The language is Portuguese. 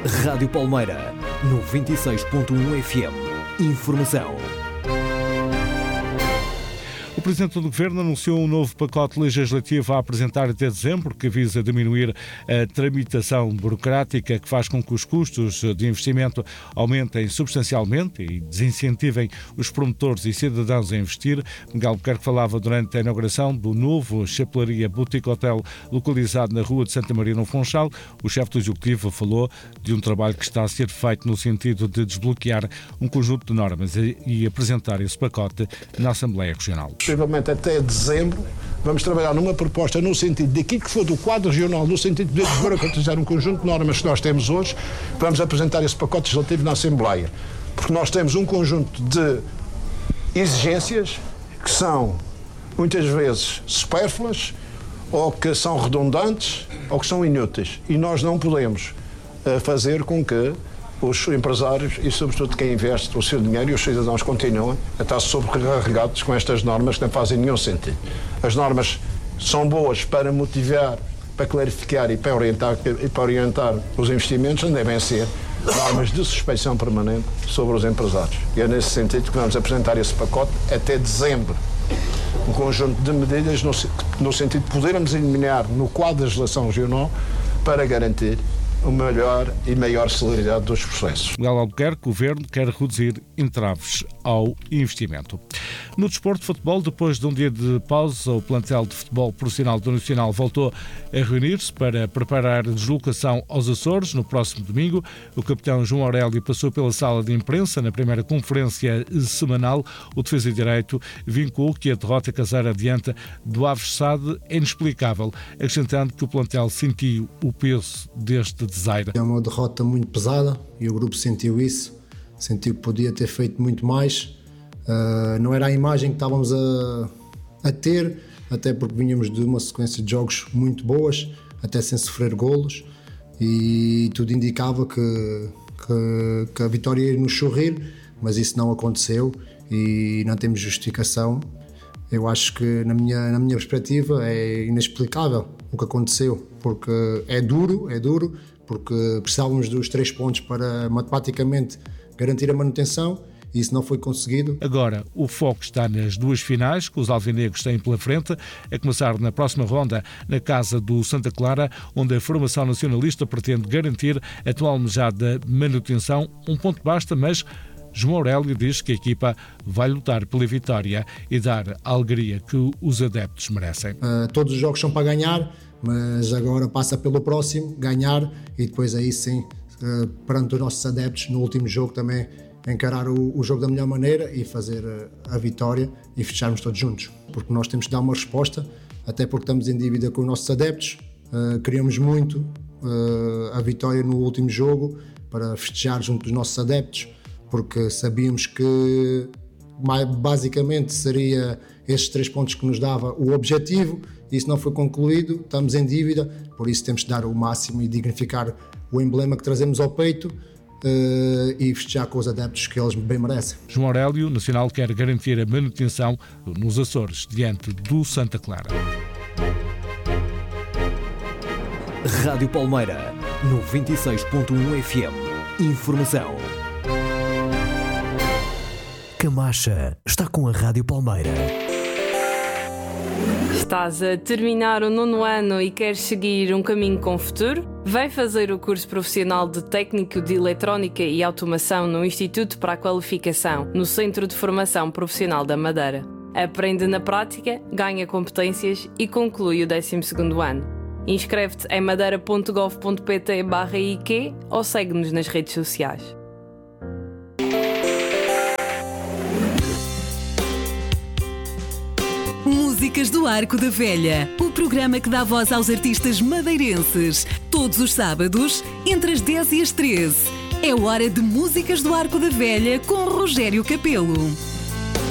Rádio Palmeira, 96.1 FM. Informação. O Presidente do Governo anunciou um novo pacote legislativo a apresentar até dezembro, que visa diminuir a tramitação burocrática, que faz com que os custos de investimento aumentem substancialmente e desincentivem os promotores e cidadãos a investir. Miguel Albuquerque falava durante a inauguração do novo Chapelaria Boutique Hotel, localizado na Rua de Santa Maria, no Funchal. O chefe do Executivo falou de um trabalho que está a ser feito no sentido de desbloquear um conjunto de normas e apresentar esse pacote na Assembleia Regional. Possivelmente até dezembro, vamos trabalhar numa proposta no sentido daquilo que for do quadro regional, no sentido de desburocratizar um conjunto de normas que nós temos hoje. Vamos apresentar esse pacote legislativo na Assembleia, porque nós temos um conjunto de exigências que são muitas vezes supérfluas, ou que são redundantes, ou que são inúteis, e nós não podemos fazer com que os empresários e, sobretudo, quem investe o seu dinheiro e os cidadãos continuam a estar sobrecarregados com estas normas que não fazem nenhum sentido. As normas são boas para motivar, para clarificar e para orientar os investimentos, não devem ser normas de suspeição permanente sobre os empresários. E é nesse sentido que vamos apresentar esse pacote até dezembro. Um conjunto de medidas no sentido de podermos eliminar no quadro da legislação regional para garantir uma melhor e maior celeridade dos processos. Miguel Albuquerque, o Governo quer reduzir entraves ao investimento. No desporto de futebol, depois de um dia de pausa, o plantel de futebol profissional do Nacional voltou a reunir-se para preparar a deslocação aos Açores no próximo domingo. O capitão João Aurélio passou pela sala de imprensa na primeira conferência semanal. O defesa de direito vincou que a derrota caseira diante do Aves Sade é inexplicável, acrescentando que o plantel sentiu o peso deste desaire. É uma derrota muito pesada e o grupo sentiu isso, sentiu que podia ter feito muito mais. Não era a imagem que estávamos a ter, até porque vinhamos de uma sequência de jogos muito boas, até sem sofrer golos, e tudo indicava que a vitória ia nos sorrir, mas isso não aconteceu e não temos justificação. Eu acho que na minha perspectiva é inexplicável o que aconteceu, porque é duro, porque precisávamos dos 3 pontos para matematicamente garantir a manutenção. E isso não foi conseguido. Agora, o foco está nas duas finais que os alvinegros têm pela frente, a começar na próxima ronda na casa do Santa Clara, onde a formação nacionalista pretende garantir a tão almejada manutenção. Um ponto basta, mas João Aurélio diz que a equipa vai lutar pela vitória e dar a alegria que os adeptos merecem. Todos os jogos são para ganhar, mas agora passa pelo próximo, ganhar, e depois aí sim, perante os nossos adeptos, no último jogo também encarar o jogo da melhor maneira e fazer a vitória e fecharmos todos juntos. Porque nós temos que dar uma resposta, até porque estamos em dívida com os nossos adeptos, queríamos muito a vitória no último jogo para festejar junto dos nossos adeptos, porque sabíamos que basicamente seria estes 3 pontos que nos dava o objetivo. Isso não foi concluído, estamos em dívida, por isso temos de dar o máximo e dignificar o emblema que trazemos ao peito e festejar com os adeptos que eles bem merecem. João Aurélio, Nacional, quer garantir a manutenção nos Açores diante do Santa Clara. Rádio Palmeira, 96.1 FM. Informação. Camacha está com a Rádio Palmeira. Estás a terminar o 9º ano e queres seguir um caminho com futuro? Vem fazer o curso profissional de Técnico de Eletrónica e Automação no Instituto para a Qualificação, no Centro de Formação Profissional da Madeira. Aprende na prática, ganha competências e conclui o 12º ano. Inscreve-te em madeira.gov.pt/IQ ou segue-nos nas redes sociais. Músicas do Arco da Velha, o programa que dá voz aos artistas madeirenses. Todos os sábados, entre as 10 e as 13. É hora de Músicas do Arco da Velha com Rogério Capelo.